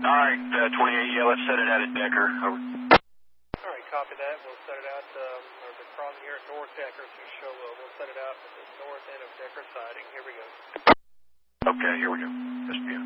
right, 28, yeah, let's set it out at Decker. Over. All right, copy that. We'll set it out, or the crossing here at North Decker, so show, we'll set it out at the north end of Decker siding. Here we go. Okay, here we go. SPM.